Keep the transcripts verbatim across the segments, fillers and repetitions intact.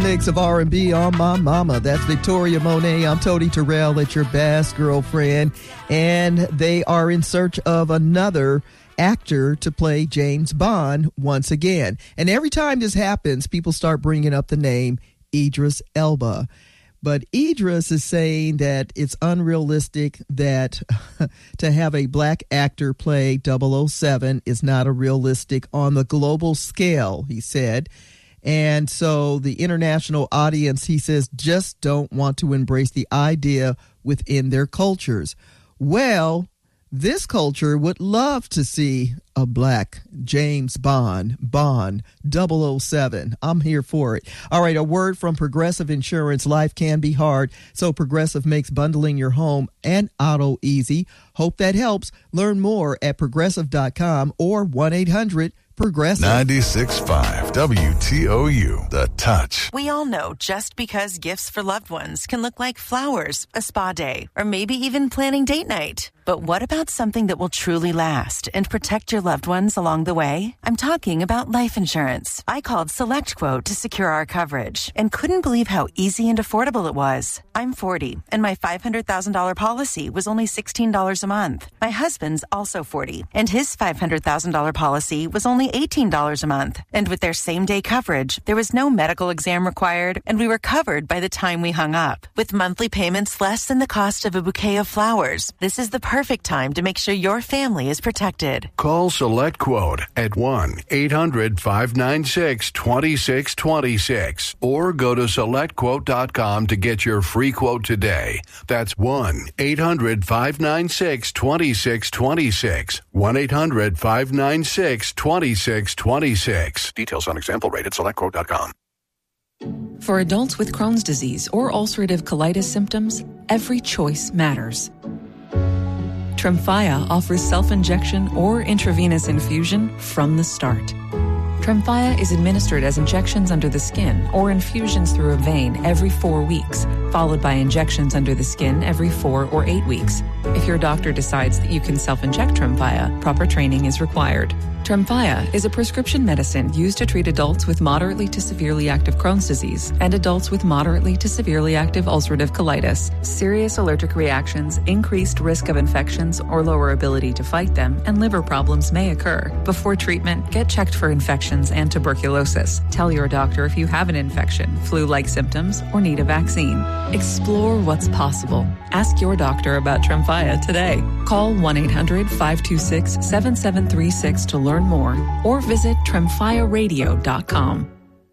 mix of R and B on my mama. That's Victoria Monet. I'm Tony Terrell at your best girlfriend. And they are in search of another actor to play James Bond once again. And every time this happens, people start bringing up the name Idris Elba. But Idris is saying that it's unrealistic that to have a black actor play double oh seven is not a realistic on the global scale, he said. And so the international audience, he says, just don't want to embrace the idea within their cultures. Well, this culture would love to see a black James Bond, Bond, double oh seven. I'm here for it. All right, a word from Progressive Insurance. Life can be hard, so Progressive makes bundling your home and auto easy. Hope that helps. Learn more at progressive dot com or one eight hundred Progressive. ninety-six point five W T O U, The Touch. We all know just because gifts for loved ones can look like flowers, a spa day, or maybe even planning date night. But what about something that will truly last and protect your loved ones along the way? I'm talking about life insurance. I called SelectQuote to secure our coverage and couldn't believe how easy and affordable it was. I'm forty, and my five hundred thousand dollars policy was only sixteen dollars a month. My husband's also forty, and his five hundred thousand dollars policy was only eighteen dollars a month. And with their same-day coverage, there was no medical exam required, and we were covered by the time we hung up. With monthly payments less than the cost of a bouquet of flowers, this is the perfect time to make sure your family is protected. Call SelectQuote at one eight hundred five nine six two six two six or go to select quote dot com to get your free quote today. That's one eight hundred five nine six two six two six. one eight hundred five nine six two six two six. Details on example rate at select quote dot com. For adults with Crohn's disease or ulcerative colitis symptoms, every choice matters. Tremfya offers self-injection or intravenous infusion from the start. Tremfya is administered as injections under the skin or infusions through a vein every four weeks, followed by injections under the skin every four or eight weeks. If your doctor decides that you can self-inject Tremfya, proper training is required. Tremfya is a prescription medicine used to treat adults with moderately to severely active Crohn's disease and adults with moderately to severely active ulcerative colitis. Serious allergic reactions, increased risk of infections or lower ability to fight them, and liver problems may occur. Before treatment, get checked for infections and tuberculosis. Tell your doctor if you have an infection, flu-like symptoms, or need a vaccine. Explore what's possible. Ask your doctor about Tremfya today. Call one eight hundred five two six seven seven three six to learn more or visit tremfya radio dot com.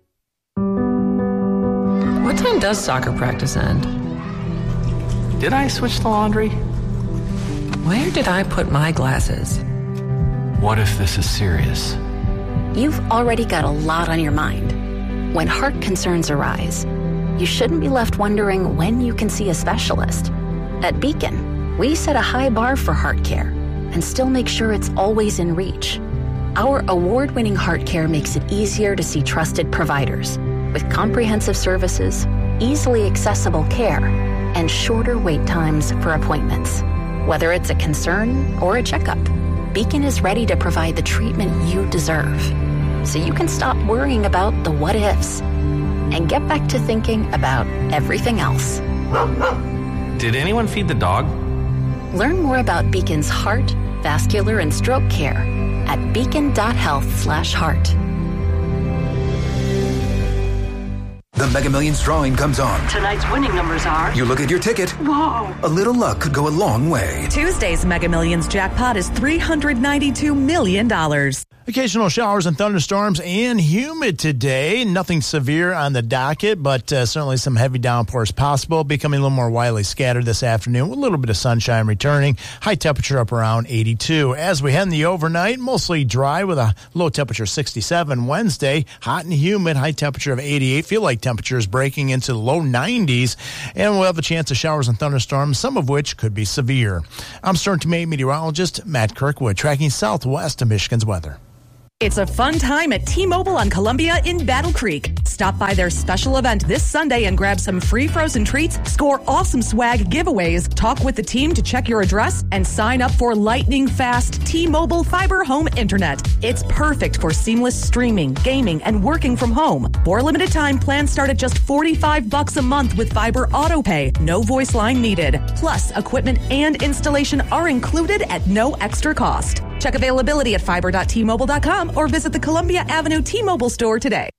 What time does soccer practice end? Did I switch the laundry? Where did I put my glasses? What if this is serious? You've already got a lot on your mind. When heart concerns arise, you shouldn't be left wondering when you can see a specialist. At Beacon, we set a high bar for heart care and still make sure it's always in reach. Our award-winning heart care makes it easier to see trusted providers with comprehensive services, easily accessible care, and shorter wait times for appointments. Whether it's a concern or a checkup, Beacon is ready to provide the treatment you deserve, so you can stop worrying about the what-ifs and get back to thinking about everything else. Did anyone feed the dog? Learn more about Beacon's heart, vascular, and stroke care at beacon dot health slash heart. The Mega Millions drawing comes on. Tonight's winning numbers are... You look at your ticket. Whoa. A little luck could go a long way. Tuesday's Mega Millions jackpot is three hundred ninety-two million dollars. Occasional showers and thunderstorms and humid today. Nothing severe on the docket, but uh, certainly some heavy downpours possible. Becoming a little more widely scattered this afternoon with a little bit of sunshine returning. High temperature up around eighty-two. As we head in the overnight, mostly dry with a low temperature sixty-seven. Wednesday, hot and humid, high temperature of eighty-eight. Feel like temperatures breaking into the low nineties. And we'll have a chance of showers and thunderstorms, some of which could be severe. I'm Stern to Maine meteorologist Matt Kirkwood, tracking southwest of Michigan's weather. It's a fun time at T-Mobile on Columbia in Battle Creek. Stop by their special event this Sunday and grab some free frozen treats, score awesome swag giveaways, talk with the team to check your address, and sign up for lightning-fast T-Mobile fiber home internet. It's perfect for seamless streaming, gaming, and working from home. For a limited time, plans start at just forty-five bucks a month with fiber auto pay. No voice line needed. Plus, equipment and installation are included at no extra cost. Check availability at fiber dot T Mobile dot com or visit the Columbia Avenue T-Mobile store today.